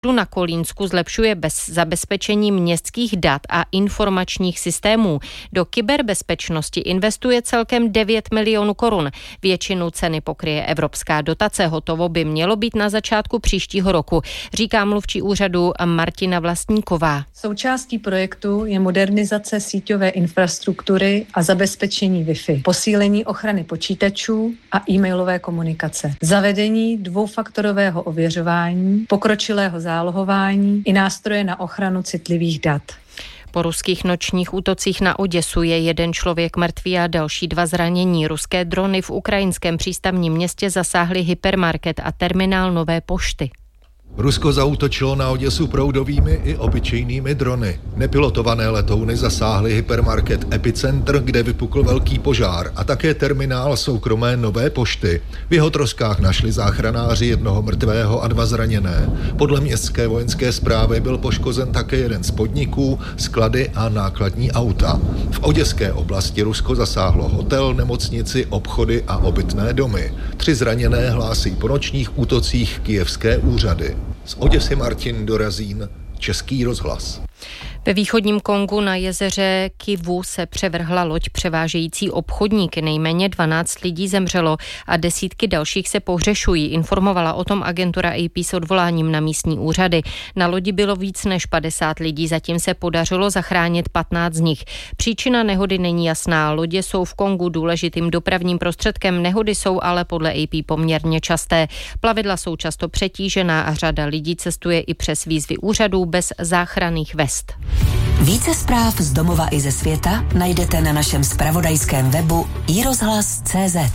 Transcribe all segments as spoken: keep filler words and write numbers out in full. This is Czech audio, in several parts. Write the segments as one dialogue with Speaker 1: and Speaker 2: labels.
Speaker 1: na Kolínsku zlepšuje bez zabezpečení městských dat a informačních systémů. Do kyberbezpečnosti investuje celkem devět milionů korun. Většinu ceny pokryje evropská dotace. Hotovo by mělo být na začátku příštího roku, říká mluvčí úřadu Martina Vlastníková.
Speaker 2: Součástí projektu je modernizace síťové infrastruktury a zabezpečení Wi-Fi, posílení ochrany počítačů a e-mailové komunikace, zavedení dvoufaktorového ověřování, pokročilého zálohování i nástroje na ochranu citlivých dat.
Speaker 1: Po ruských nočních útocích na Oděsu je jeden člověk mrtvý a další dva zranění. Ruské drony v ukrajinském přístavním městě zasáhly hypermarket a terminál Nové pošty.
Speaker 3: Rusko zaútočilo na Oděsu proudovými i obyčejnými drony. Nepilotované letouny zasáhly hypermarket Epicentr, kde vypukl velký požár, a také terminál soukromé Nové pošty. V jeho troskách našli záchranáři jednoho mrtvého a dva zraněné. Podle městské vojenské správy byl poškozen také jeden z podniků, sklady a nákladní auta. V oděské oblasti Rusko zasáhlo hotel, nemocnici, obchody a obytné domy. Tři zraněné hlásí po nočních útocích kyjevské úřady. Z Oděsy Martin Dorazín, Český rozhlas.
Speaker 1: Ve východním Kongu na jezeře Kivu se převrhla loď převážející obchodníky. Nejméně dvanáct lidí zemřelo a desítky dalších se pohřešují, informovala o tom agentura A P s odvoláním na místní úřady. Na lodi bylo víc než padesát lidí, zatím se podařilo zachránit patnáct z nich. Příčina nehody není jasná. Lodě jsou v Kongu důležitým dopravním prostředkem, nehody jsou ale podle A P poměrně časté. Plavidla jsou často přetížená a řada lidí cestuje i přes výzvy úřadů bez záchranných vest.
Speaker 4: Více zpráv z domova i ze světa najdete na našem zpravodajském webu i rozhlas tečka cé zet.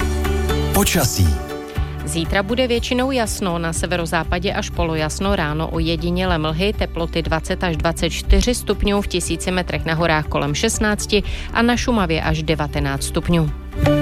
Speaker 5: Počasí.
Speaker 1: Zítra bude většinou jasno, na severozápadě až polojasno, ráno ojedinělé mlhy, teploty dvacet až dvacet čtyři stupňů, v tisíci metrech na horách kolem šestnáct a na Šumavě až devatenáct stupňů.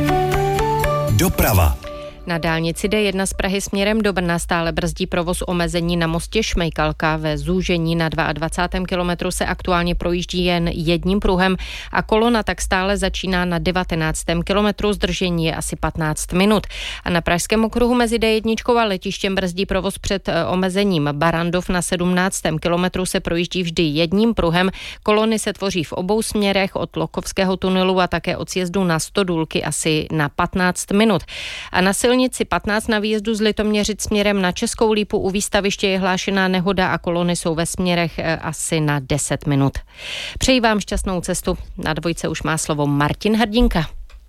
Speaker 5: Doprava.
Speaker 1: Na dálnici D jedna z Prahy směrem do Brna stále brzdí provoz omezení na mostě Šmejkalka. Ve zúžení na dvacátém druhém kilometru se aktuálně projíždí jen jedním pruhem a kolona tak stále začíná na devatenáctém kilometru. Zdržení je asi patnáct minut. A na pražském okruhu mezi D jedna a letištěm brzdí provoz před omezením Barandov na sedmnáctém kilometru se projíždí vždy jedním pruhem. Kolony se tvoří v obou směrech od Lokovského tunelu a také od sjezdu na Stodůlky asi na patnáct minut. A na silnici patnáct na výjezdu z Litoměřic směrem na Českou Lípu u výstaviště je hlášená nehoda a kolony jsou ve směrech asi na deset minut. Přeji vám šťastnou cestu. Na dvojce už má slovo Martin Hrdinka.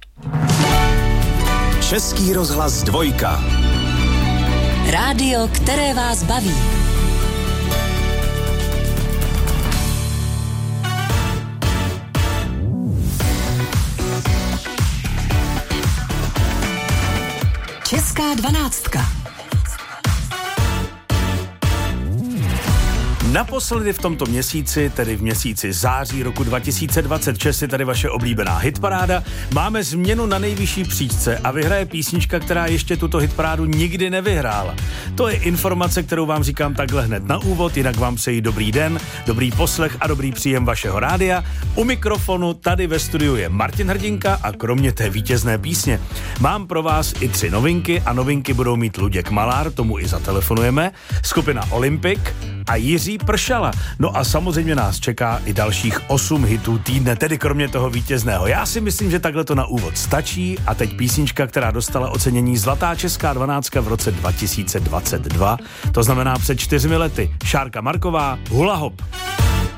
Speaker 5: Český rozhlas dvojka.
Speaker 4: Rádio, které vás baví. Česká dvanáctka.
Speaker 6: Naposledy v tomto měsíci, tedy v měsíci září roku dva tisíce dvacet šest, je tady vaše oblíbená hitparáda. Máme změnu na nejvyšší příčce a vyhraje písnička, která ještě tuto hitparádu nikdy nevyhrála. To je informace, kterou vám říkám takhle hned na úvod, jinak vám přeji dobrý den, dobrý poslech a dobrý příjem vašeho rádia. U mikrofonu tady ve studiu je Martin Hrdinka a kromě té vítězné písně mám pro vás i tři novinky a novinky budou mít Luděk Malár, tomu i zatelefonujeme, skupina Olympic a Jiří Pršala. No a samozřejmě nás čeká i dalších osm hitů týdne, tedy kromě toho vítězného. Já si myslím, že takhle to na úvod stačí a teď písnička, která dostala ocenění Zlatá česká dvanáctka v roce dva tisíce dvacet dva, to znamená před čtyřmi lety. Šárka Marková, Hula Hop.